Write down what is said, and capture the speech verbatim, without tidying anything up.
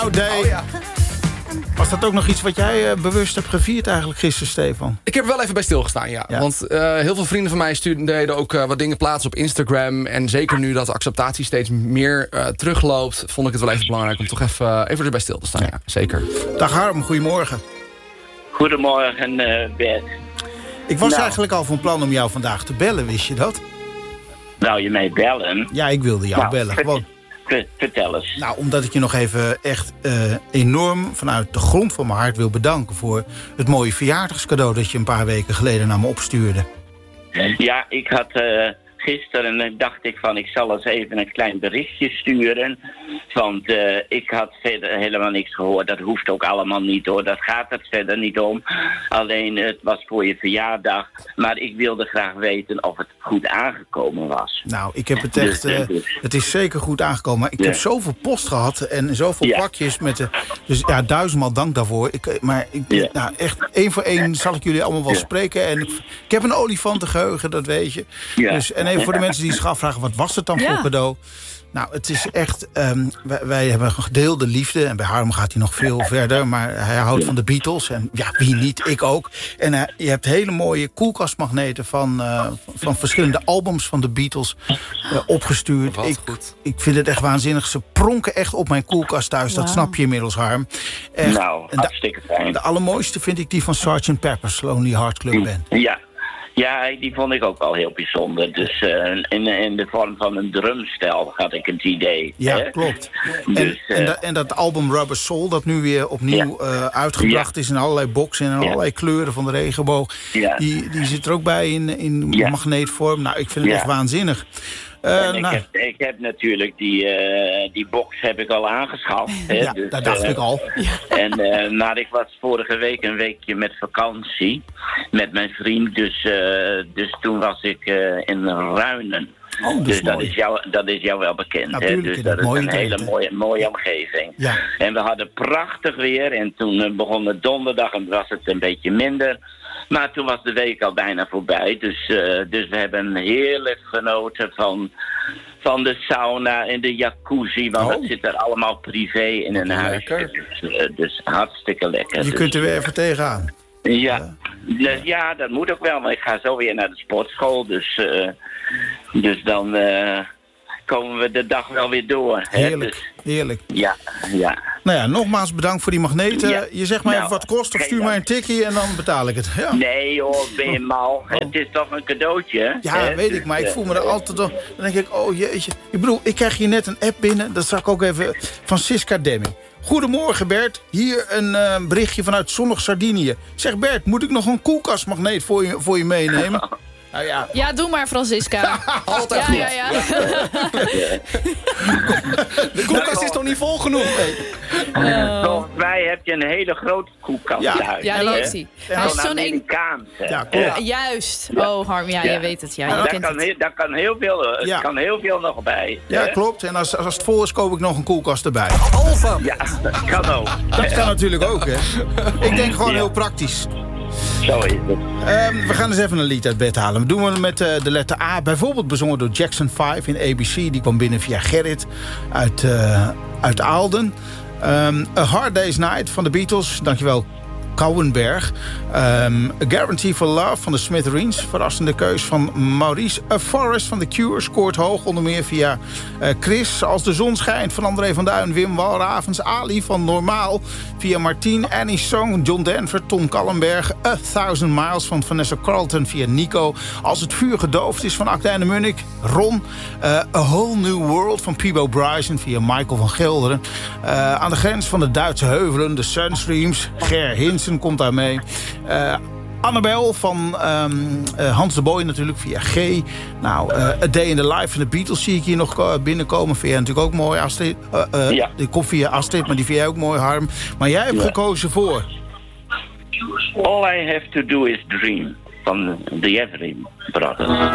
Oh, day. Oh, ja. Was dat ook nog iets wat jij uh, bewust hebt gevierd eigenlijk gisteren, Stefan? Ik heb er wel even bij stilgestaan, ja. ja. Want uh, heel veel vrienden van mij stuurden, deden ook uh, wat dingen plaatsen op Instagram. En zeker nu dat de acceptatie steeds meer uh, terugloopt, vond ik het wel even belangrijk om toch even, uh, even erbij stil te staan. Ja, zeker. Dag Harm, goedemorgen. Goedemorgen, uh, Bert. Ik was nou. eigenlijk al van plan om jou vandaag te bellen, wist je dat? Nou, je mij bellen? Ja, ik wilde jou nou, bellen. Gewoon. Vertel eens. Nou, omdat ik je nog even echt uh, enorm vanuit de grond van mijn hart wil bedanken voor het mooie verjaardagscadeau dat je een paar weken geleden naar me opstuurde. Ja, ik had uh, gisteren dacht ik van ik zal eens even een klein berichtje sturen. Want uh, ik had verder helemaal niks gehoord. Dat hoeft ook allemaal niet hoor. Dat gaat het verder niet om. Alleen het was voor je verjaardag. Maar ik wilde graag weten of het goed aangekomen was. Nou, ik heb het echt... Uh, het is zeker goed aangekomen. Maar ik ja. heb zoveel post gehad en zoveel ja. pakjes met de... Dus ja, duizendmaal dank daarvoor. Ik, maar ik, ja. nou, echt één voor één zal ik jullie allemaal wel ja. spreken. En ik, ik heb een olifantengeheugen, dat weet je. Ja. Dus, en even voor de mensen die zich afvragen, wat was het dan ja. voor cadeau? Nou, het is echt... Um, wij, wij hebben een gedeelde liefde. En bij Harm gaat hij nog veel verder. Maar hij houdt van de Beatles. En ja, wie niet? Ik ook. En uh, je hebt hele mooie koelkastmagneten van, uh, van verschillende albums van de Beatles uh, opgestuurd. Ik, ik vind het echt waanzinnig. Ze pronken echt op mijn koelkast thuis. Dat wow. snap je inmiddels, Harm. Echt. Nou, hartstikke fijn. De allermooiste vind ik die van sergeant Pepper's Lonely Heart Club Band. Ja. Ja, die vond ik ook wel heel bijzonder. Dus uh, in, in de vorm van een drumstel had ik het idee. Ja, hè? klopt. Dus, en, uh, en, da, en dat album Rubber Soul, dat nu weer opnieuw ja. uh, uitgebracht ja. is in allerlei boxen en in ja. allerlei kleuren van de regenboog. Ja. Die, die zit er ook bij in, in ja. magneetvorm. Nou, ik vind het ja. echt waanzinnig. Uh, en ik, nou. heb, ik heb natuurlijk die, uh, die box heb ik al aangeschaft. Hè? Ja, dus, dat dacht uh, ik al. En, uh, maar ik was vorige week een weekje met vakantie met mijn vriend. Dus, uh, dus toen was ik uh, in Ruinen. Oh, dat dus dat is, jou, dat is jou wel bekend. Hè? Dus dat is een hele mooie, mooie omgeving. Ja. En we hadden prachtig weer. En toen uh, begon het donderdag en was het een beetje minder. Maar toen was de week al bijna voorbij. Dus, uh, dus we hebben heerlijk genoten van, van de sauna en de jacuzzi. Want oh. het zit er allemaal privé in een huis. Dus, uh, dus hartstikke lekker. Je dus, kunt er weer even tegenaan. Ja, ja. ja, dat moet ook wel. Maar ik ga zo weer naar de sportschool. Dus, uh, dus dan uh, komen we de dag wel weer door. Heerlijk, hè? Dus, heerlijk. Ja, ja. Nou ja, nogmaals bedankt voor die magneten. Ja. Je zegt mij nou, even wat het kost of stuur mij een tikkie en dan betaal ik het. Ja. Nee joh, ben je mal. Oh. Het is toch een cadeautje? Ja, hè? weet ik, maar ik voel me er altijd toch... Dan denk ik, oh jeetje. Ik bedoel, ik krijg hier net een app binnen. Dat zag ik ook even van Siska Demming. Goedemorgen Bert, hier een uh, berichtje vanuit zonnig Sardinië. Zeg Bert, moet ik nog een koelkastmagneet voor je, voor je meenemen? Nou ja. ja, doe maar Francisca. Altijd ja, goed. Ja, ja. De koelkast is toch niet vol genoeg? Nee. Uh. Volgens mij heb je een hele grote koelkast ja. thuis. Ja, die heeft hij. Hij is zo'n Amerikaans. Ja, ja, juist. Oh Harm, ja, ja. je weet het. Ja, je daar, kent kan het. Heel, daar kan heel veel, ja. kan heel veel nog bij. Ja, hè? klopt. En als, als het vol is, koop ik nog een koelkast erbij. Alfa. Ja, dat kan ook. Dat kan natuurlijk ook, hè. Ik denk gewoon ja. heel praktisch. Zo is het. Um, we gaan eens even een lied uit bed halen. We doen het met uh, de letter A. Bijvoorbeeld bezongen door Jackson vijf in A B C. Die kwam binnen via Gerrit uit, uh, uit Aalden. Um, A Hard Day's Night van de Beatles. Dankjewel, Kouwenberg. Um, A Guarantee for Love van de Smithereens. Verrassende keus van Maurice. A Forest van The Cure scoort hoog. Onder meer via uh, Chris. Als de zon schijnt van André van Duin. Wim Walravens. Ali van Normaal. Via Martien. Annie Song. John Denver. Tom Kallenberg. A Thousand Miles van Vanessa Carlton. Via Nico. Als het vuur gedoofd is van Akda en de Munnik. Ron. Uh, A Whole New World van Peebo Bryson. Via Michael van Gelderen. Uh, aan de grens van de Duitse heuvelen. De Sunstreams. Ger Hinsen komt daar mee. Uh, Annabel van um, uh, Hans de Boy natuurlijk via G. Nou, uh, A Day in the Life van de Beatles zie ik hier nog uh, binnenkomen. Vind jij natuurlijk ook mooi, Astrid. Uh, uh, ja. Die komt via Astrid, maar die vind jij ook mooi, Harm. Maar jij hebt ja. gekozen voor... All I Have to Do Is Dream van The Everly Brothers.